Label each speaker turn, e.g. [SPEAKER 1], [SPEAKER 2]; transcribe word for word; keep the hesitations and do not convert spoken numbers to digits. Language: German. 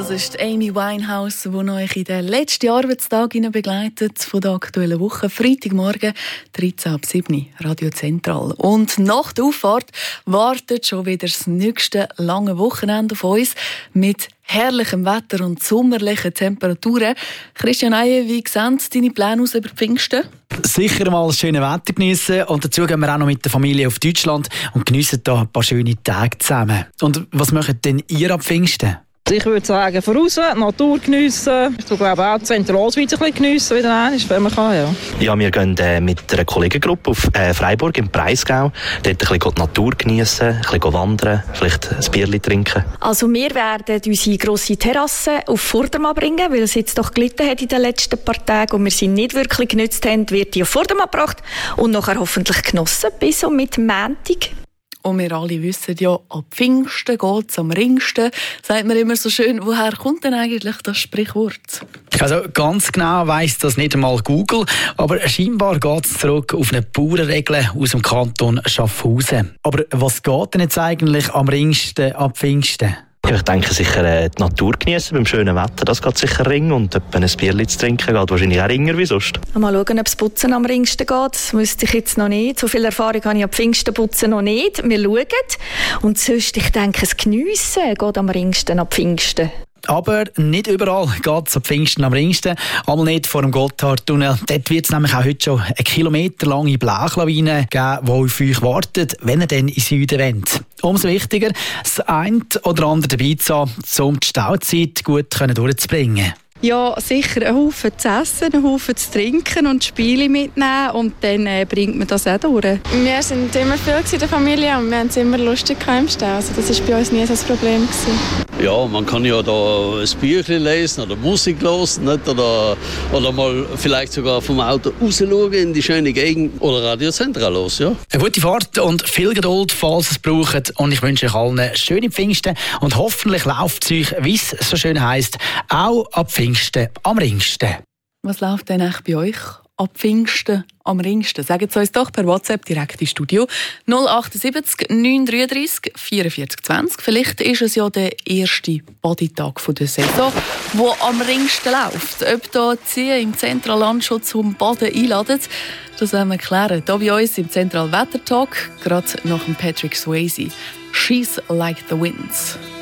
[SPEAKER 1] Das ist Amy Winehouse, die euch in den letzten Arbeitstagen begleitet von der aktuellen Woche. Freitagmorgen, dreizehn ab sieben, Radio Zentral. Und nach der Auffahrt wartet schon wieder das nächste lange Wochenende auf uns mit herrlichem Wetter und sommerlichen Temperaturen. Christian Eier, wie sehen deine Pläne aus über Pfingsten?
[SPEAKER 2] Sicher mal das schöne Wetter geniessen und dazu gehen wir auch noch mit der Familie auf Deutschland und geniessen da ein paar schöne Tage zusammen. Und was macht denn ihr ab Pfingsten?
[SPEAKER 3] Ich würde sagen, voraus, Natur geniessen. Ich glaube auch Zentralschweiz ein bisschen geniessen, wieder einmal, wenn man kann. Ja,
[SPEAKER 4] ja wir gehen äh, mit einer Kollegengruppe auf äh, Freiburg im Breisgau. Dort ein bisschen die Natur geniessen, ein bisschen wandern, vielleicht ein Bierchen trinken.
[SPEAKER 5] Also wir werden unsere grosse Terrasse auf Vordermann bringen, weil es jetzt doch gelitten hat in den letzten paar Tagen und wir sie nicht wirklich genutzt haben, wird die auf Vordermann gebracht und nachher hoffentlich genossen bis um mit Montag.
[SPEAKER 1] Und wir alle wissen ja, ab Pfingsten geht es am ringsten. Sagt man immer so schön, woher kommt denn eigentlich das Sprichwort?
[SPEAKER 2] Also ganz genau weiss das nicht einmal Google, aber scheinbar geht es zurück auf eine Bauernregel aus dem Kanton Schaffhausen. Aber was geht denn jetzt eigentlich am ringsten ab Pfingsten?
[SPEAKER 4] Ja, ich denke sicher äh, die Natur genießen beim schönen Wetter, das geht sicher ring. Und etwa ein Bierchen zu trinken geht wahrscheinlich auch ringer wie sonst.
[SPEAKER 5] Mal schauen, ob das Putzen am ringsten geht. Das wüsste ich jetzt noch nicht. So viel Erfahrung habe ich am Pfingstenputzen noch nicht. Wir schauen. Und sonst, ich denke, das Geniessen geht am ringsten ab Pfingsten.
[SPEAKER 2] Aber nicht überall geht es am Pfingsten am ringsten. Einmal nicht vor dem Gotthardtunnel. Dort wird es nämlich auch heute schon eine kilometerlange Blachlawine geben, die auf euch wartet, wenn ihr dann in Süden wollt. Umso wichtiger, das eine oder andere dabei zu haben, um die Stauzeit gut durchzubringen.
[SPEAKER 6] Ja, sicher einen Haufen zu essen, einen Haufen zu trinken und Spiele mitnehmen und dann äh, bringt man das auch durch.
[SPEAKER 7] Wir sind immer viel in der Familie und wir haben es immer lustig im Stau. Also das war bei uns nie so das Problem gewesen.
[SPEAKER 8] Ja, man kann ja da ein Büchlein lesen oder Musik hören, nicht? Oder, oder mal vielleicht sogar vom Auto rausschauen in die schöne Gegend oder Radio Zentral los, ja.
[SPEAKER 2] Eine gute Fahrt und viel Geduld, falls es braucht. Und ich wünsche euch allen schöne Pfingsten und hoffentlich läuft es euch, wie es so schön heisst, auch ab Pfingsten am ringsten.
[SPEAKER 1] Was läuft denn eigentlich bei euch ab Pfingsten am ringsten? Sagt es uns doch per WhatsApp direkt ins Studio null achtundsiebzig neun dreiunddreißig vierundvierzig zwanzig. Vielleicht ist es ja der erste Badetag der Saison, der am ringsten läuft. Ob da die im Zentralland schon zum Baden einladen, das werden wir klären. Hier bei uns im Zentral Wetter Talk, gerade nach dem Patrick Swayze. She's like the winds.